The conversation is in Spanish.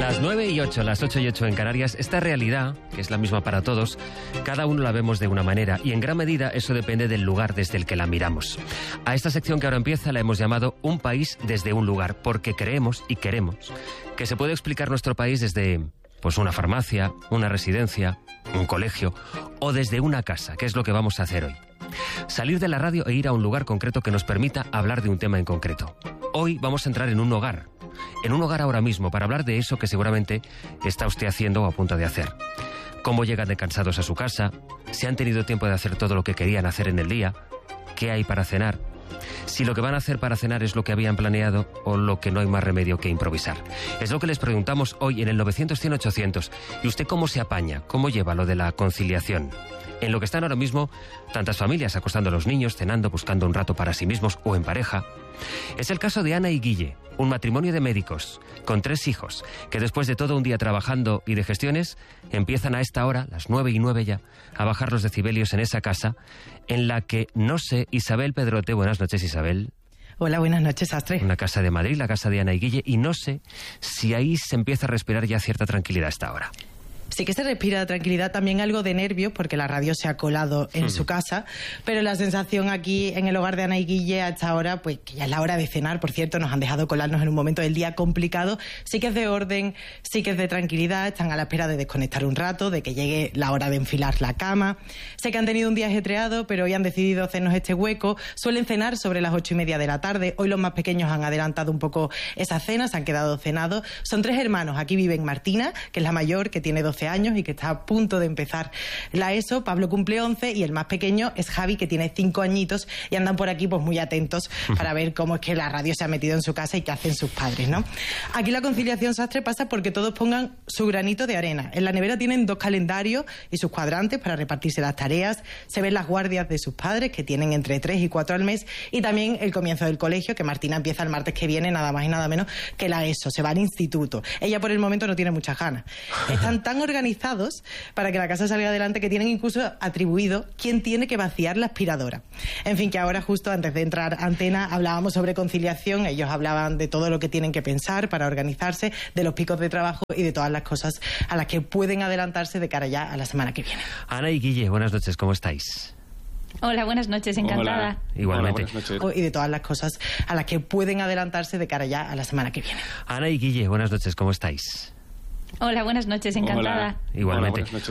Las 9:08, las 8:08 en Canarias, esta realidad, que es la misma para todos, cada uno la vemos de una manera y en gran medida eso depende del lugar desde el que la miramos. A esta sección que ahora empieza la hemos llamado Un país desde un lugar, porque creemos y queremos que se puede explicar nuestro país desde pues una farmacia, una residencia, un colegio o desde una casa, que es lo que vamos a hacer hoy. Salir de la radio e ir a un lugar concreto que nos permita hablar de un tema en concreto. Hoy vamos a entrar en un hogar ahora mismo, para hablar de eso que seguramente está usted haciendo o a punto de hacer. Cómo llegan de cansados a su casa, si han tenido tiempo de hacer todo lo que querían hacer en el día, qué hay para cenar, si lo que van a hacer para cenar es lo que habían planeado o lo que no hay más remedio que improvisar. Es lo que les preguntamos hoy en el 900-100-800. ¿Y usted cómo se apaña? ¿Cómo lleva lo de la conciliación? En lo que están ahora mismo tantas familias acostando a los niños, cenando, buscando un rato para sí mismos o en pareja. Es el caso de Ana y Guille, un matrimonio de médicos con 3 hijos, que después de todo un día trabajando y de gestiones, empiezan a esta hora, las 9:09 ya, a bajar los decibelios en esa casa, en la que, no sé, Isabel Pedrote, buenas noches Isabel. Hola, buenas noches, Astre. Una casa de Madrid, la casa de Ana y Guille, y no sé si ahí se empieza a respirar ya cierta tranquilidad a esta hora. Sí que se respira tranquilidad, también algo de nervios, porque la radio se ha colado en su casa, pero la sensación aquí en el hogar de Ana y Guille a esta hora, pues que ya es la hora de cenar, por cierto, nos han dejado colarnos en un momento del día complicado, sí que es de orden, sí que es de tranquilidad, están a la espera de desconectar un rato, de que llegue la hora de enfilar la cama. Sé que han tenido un día ajetreado, pero hoy han decidido hacernos este hueco. Suelen cenar sobre las 8:30 de la tarde, hoy los más pequeños han adelantado un poco esa cena, se han quedado cenados. Son 3 hermanos, aquí viven Martina, que es la mayor, que tiene 12 años y que está a punto de empezar la ESO, Pablo cumple 11 y el más pequeño es Javi, que tiene 5 añitos y andan por aquí pues muy atentos para ver cómo es que la radio se ha metido en su casa y qué hacen sus padres, ¿no? Aquí la conciliación, Sastre, pasa porque todos pongan su granito de arena. En la nevera tienen 2 calendarios y sus cuadrantes para repartirse las tareas, se ven las guardias de sus padres, que tienen entre 3 y 4 al mes, y también el comienzo del colegio, que Martina empieza el martes que viene, nada más y nada menos que la ESO, se va al instituto. Ella por el momento no tiene muchas ganas. Están tan organizados para que la casa salga adelante que tienen incluso atribuido quién tiene que vaciar la aspiradora. En fin, que ahora justo antes de entrar a antena hablábamos sobre conciliación, ellos hablaban de todo lo que tienen que pensar para organizarse, de los picos de trabajo y de todas las cosas a las que pueden adelantarse de cara ya a la semana que viene. Ana y Guille, buenas noches, ¿cómo estáis? Hola, buenas noches, encantada. Hola. Igualmente. Hola, buenas noches. Y de todas las cosas a las que pueden adelantarse de cara ya a la semana que viene. Ana y Guille, buenas noches, ¿cómo estáis? Hola, buenas noches, encantada. Igualmente. Hola, buenas noches.